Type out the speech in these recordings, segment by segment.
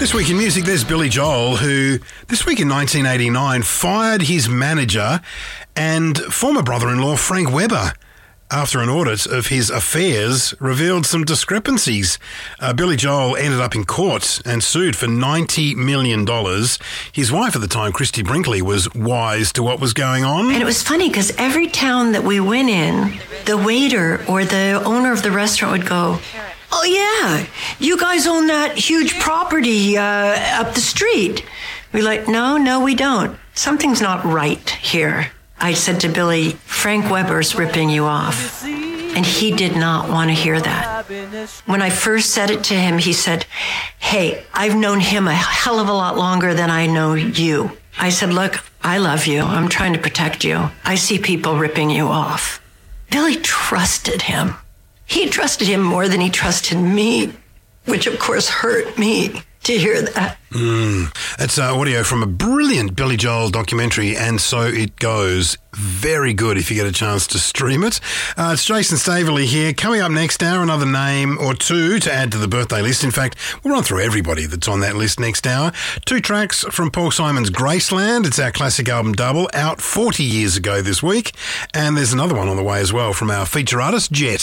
This week in music, there's Billy Joel, who this week in 1989 fired his manager and former brother-in-law Frank Webber after an audit of his affairs revealed some discrepancies. Billy Joel ended up in court and sued for $90 million. His wife at the time, Christy Brinkley, was wise to what was going on. And it was funny because every town that we went in, the waiter or the owner of the restaurant would go, "Oh, yeah, you guys own that huge property up the street." We're like, no, we don't. Something's not right here. I said to Billy, "Frank Webber's ripping you off." And he did not want to hear that. When I first said it to him, he said, "Hey, I've known him a hell of a lot longer than I know you." I said, "Look, I love you. I'm trying to protect you. I see people ripping you off." Billy trusted him. He trusted him more than he trusted me, which of course hurt me to hear that. That's audio from a brilliant Billy Joel documentary, And So It Goes. Very good if you get a chance to stream it. It's Jason Staveley here. Coming up next hour, another name or two to add to the birthday list. In fact, we'll run through everybody that's on that list next hour. 2 tracks from Paul Simon's Graceland. It's our classic album double, out 40 years ago this week. And there's another one on the way as well from our feature artist, Jet.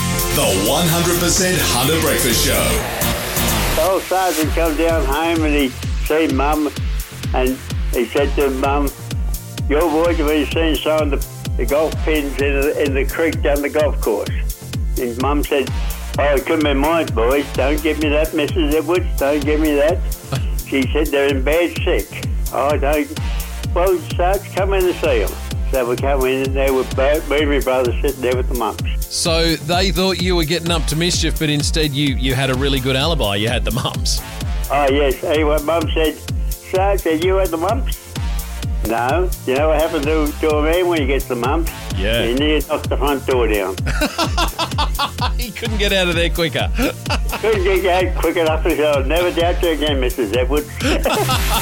The 100% Hunter Breakfast Show. Old Sergeant come down home and he seen Mum and he said to Mum, "Your boys have been seen sewing the golf pins in the creek down the golf course." And Mum said, "Oh, it couldn't be mine, boys. Don't give me that, Mrs. Edwards. Don't give me that." She said, "They're in bad sick." "Oh, don't." "Well, Sarge, come in and see them." So we come in and there were me and my brother sitting there with the mumps. So they thought you were getting up to mischief, but instead you had a really good alibi. You had the mumps. Oh, yes. Anyway, Mum said, "Sarge, have you had the mumps?" "No." "You know what happens to a man when he gets the mumps?" Yeah. "He nearly knocked the front door down." He couldn't get out of there quicker. Couldn't get out quick enough, so I'll never doubt you again, Mrs. Edwards.